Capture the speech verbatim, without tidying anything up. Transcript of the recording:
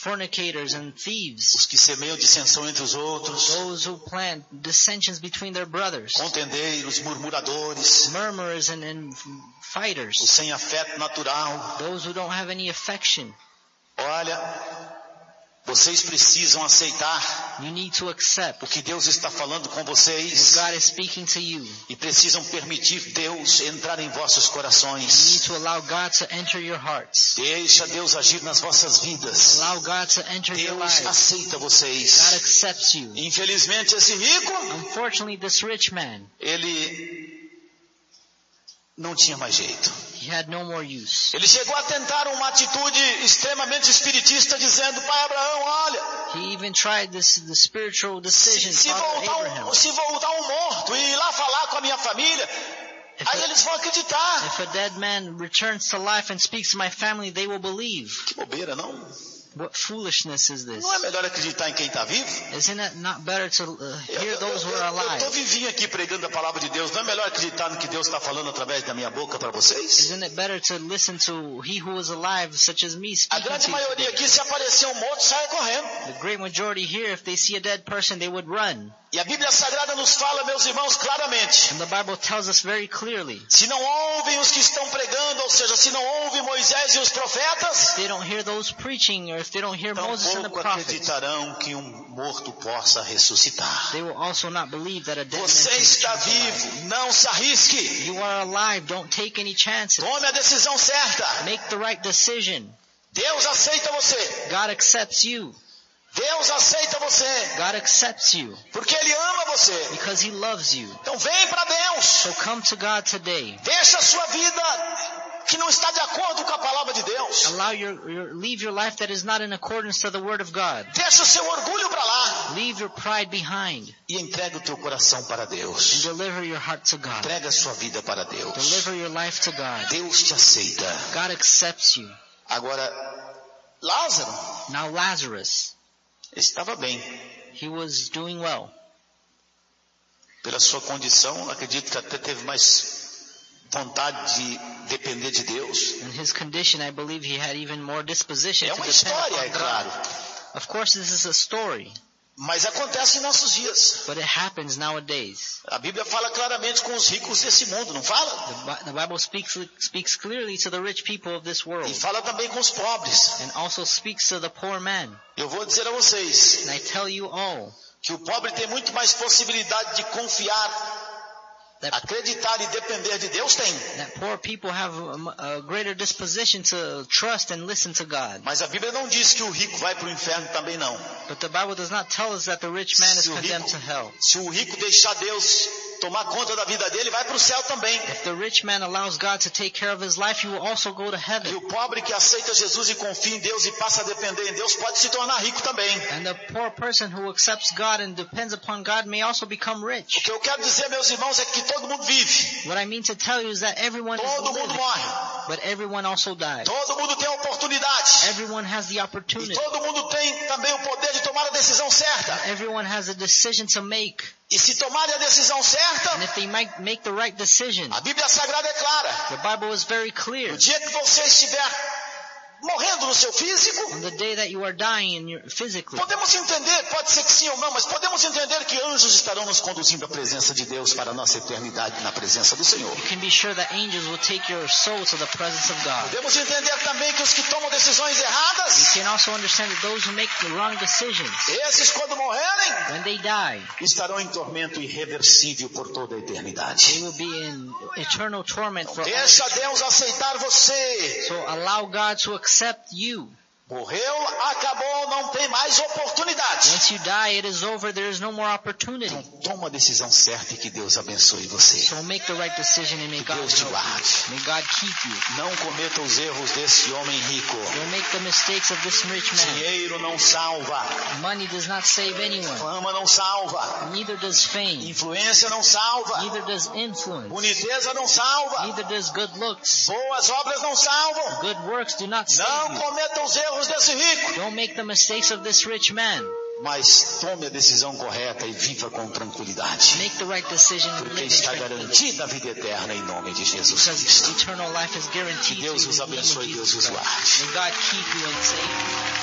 fornicators and thieves. Os que semeiam dissensão entre os outros. Those who plant dissensions between their brothers. Contendeiros, murmuradores. Murmurers and, and fighters. Os sem afeto natural. Those who don't have any affection. Olha, vocês precisam aceitar You need to accept o que Deus está falando com what vocês God is speaking to you. e precisam permitir Deus entrar em vossos You need corações. to allow God to enter your hearts. Deixa Deus agir nas vossas vidas. Allow God to enter your Deus lives. aceita God vocês. accepts you. Infelizmente, esse rico, Unfortunately, this rich man, ele não tinha mais jeito. he had no more use. Ele chegou a tentar uma atitude extremamente espiritista, dizendo: pai Abraão, olha, He even tried this the spiritual decision, se, se, Father voltar Abraham. um, se voltar um morto e ir lá falar com a minha família, If aí a, eles vão acreditar. if a dead man returns to life and speaks to my family, they will believe. Que bobeira, não? What foolishness is this? Não é melhor acreditar em quem está vivo? Isn't it not better to uh, Eu hear those who are estou alive? vivinho aqui pregando a palavra de Deus. Não é melhor acreditar no que Deus está falando através da minha boca para vocês? Isn't it better to listen to he who is alive, such as me, A speaking grande to you maioria today? aqui, se aparecer um morto, sai correndo. The great majority here, if they see a dead person, they would run. E a Bíblia Sagrada nos fala, meus irmãos, claramente. And the Bible tells us very clearly, Se não ouvem os que estão pregando, ou seja, se não ouvem Moisés e os profetas, if they don't hear those preaching, or if they don't hear Moses and the tampouco prophets, acreditarão que um morto possa ressuscitar. they will also not believe that a dead man Você can está return to life. vivo, não se arrisque. You are alive, don't take any chances. Tome a decisão certa. Make the right decision. Deus aceita você. God accepts you. Deus aceita você. God accepts you Porque Ele ama você. because He loves you. Então vem para Deus. So come to God today. Deixa a sua vida que não está de acordo com a palavra de Deus. Allow your, your leave your life that is not in accordance to the word of God. Deixa o seu orgulho para lá. Leave your pride behind E entrega o teu coração para and Deus. deliver your heart to God. Entrega a sua vida para Deus. Deliver your life to God. Deus te aceita. God accepts you. Agora, Lázaro Now Lazarus, estava bem. he was doing well. Pela sua condição, acredito que até teve mais vontade de depender de Deus. In his condition, I believe he had even more disposition É to uma depend história, é upon claro. God. Of course, this is a story, Mas acontece em nossos dias. but it happens nowadays. A Bíblia fala claramente com os ricos desse mundo, não fala? The, Bi- the Bible speaks speaks clearly to the rich people of this world, E fala também com os pobres. and also speaks to the poor man. Eu vou dizer a vocês And I tell you all que o pobre tem muito mais possibilidade de confiar, that, acreditar e depender de Deus, tem. that poor people have a, a greater disposition to trust and listen to God. Mas a Bíblia não diz que o rico vai para o inferno também não. But the Bible does not tell us that the rich man is Se o condemned rico, to hell. se o rico deixar Deus tomar conta da vida dele, vai para o céu também. If the rich man allows God to take care of his life, he will also go to E heaven. o pobre que aceita Jesus e confia em Deus e passa a depender em Deus pode se tornar rico também. And the poor person who accepts God and depends upon God may also become O rich. que eu quero dizer, meus irmãos, é que todo mundo vive. What I mean to tell you is that everyone is Todo mundo living, morre. but everyone also dies. Todo mundo tem oportunidade. Everyone has the E opportunity. todo mundo tem também o poder de tomar a decisão certa. Everyone has a decision to make. E se tomarem a decisão certa, And if they might make the right decision, a Bíblia Sagrada é clara. the Bible is very clear. No dia que você estiver morrendo no seu físico, On the day that you are dying in your, physically, podemos entender, pode ser que sim ou não, mas podemos entender que anjos estarão nos conduzindo à presença de Deus para a nossa eternidade na presença do Senhor. you can be sure that angels will take your soul to the presence of God. Podemos entender também que os que tomam decisões You erradas, can also understand that those who make the wrong decisions, esses quando morrerem, when they die, estarão em tormento irreversível por toda a they eternidade. will be in eternal torment for all. Deixa Deus aceitar você. So allow God to accept you. Morreu, acabou, não tem mais oportunidade. Once you die, it is over. There is no more opportunity. Então toma a decisão certa e que Deus abençoe você. So make the right decision and may Que God Deus te help guarde. you. May God keep you. Não cometa os erros desse homem rico. Don't make the mistakes of this rich man. Dinheiro não salva. Money does not save anyone. Fama não salva. Neither does fame. Influência não salva. Neither does influence. Boniteza não salva. Neither does good looks. Boas obras não salvam. Good works do not save Não you. cometa os erros desse rico. Don't make the mistakes of this rich man. Mas tome a decisão correta e viva com tranquilidade. Make the right decision and Porque live in está tranquility. garantida a vida eterna em nome de Jesus Because Cristo. eternal life is guaranteed Que Deus to you os in the name of abençoe e Deus Jesus os Christ. guarde. May God keep you and save you.